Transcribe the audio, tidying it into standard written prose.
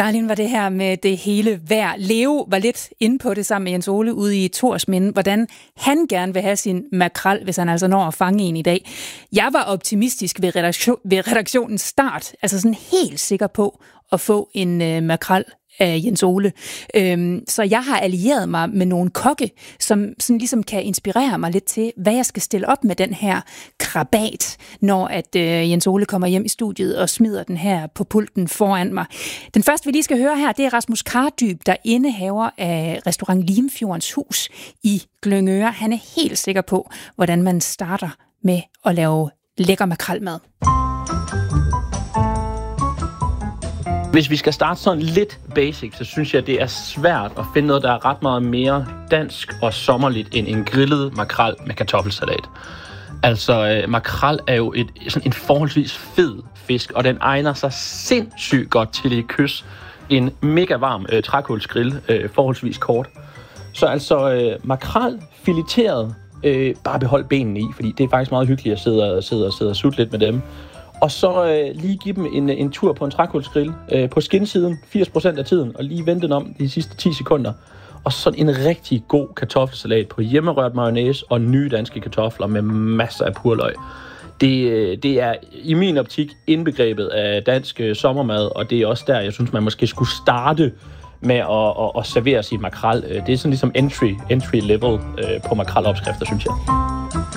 Marlin, var det her med det hele værd. Leo var lidt inde på det sammen med Jens Ole ude i Thorsminde, hvordan han gerne vil have sin makrel, hvis han altså når at fange en i dag. Jeg var optimistisk ved redaktionens start, altså sådan helt sikker på at få en makrel af Jens Ole. Så jeg har allieret mig med nogle kokke, som sådan ligesom kan inspirere mig lidt til, hvad jeg skal stille op med den her krabat, når at Jens Ole kommer hjem i studiet og smider den her på pulten foran mig. Den første, vi lige skal høre her, det er Rasmus Kardyb, der indehaver af restaurant Limfjordens Hus i Glyngøre. Han er helt sikker på, hvordan man starter med at lave lækker makrelmad. Hvis vi skal starte sådan lidt basic, så synes jeg, det er svært at finde noget, der er ret meget mere dansk og sommerligt end en grillet makrel med kartoffelsalat. Altså, makrel er jo sådan en forholdsvis fed fisk, og den egner sig sindssygt godt til et kys. En mega varm trækålsgrill, forholdsvis kort. Så altså, makrel fileteret, bare behold benene i, fordi det er faktisk meget hyggeligt at sidde og sutte lidt med dem. Og så lige give dem en tur på en trækålsgrill på skinsiden 80% af tiden, og lige vente den om de sidste 10 sekunder. Og sådan en rigtig god kartoffelsalat på hjemmerørt mayonnaise og nye danske kartofler med masser af purløg. Det er i min optik indbegrebet af dansk sommermad, og det er også der, jeg synes, man måske skulle starte med at servere sit makrel. Det er sådan ligesom entry level på makrelopskrifter, synes jeg.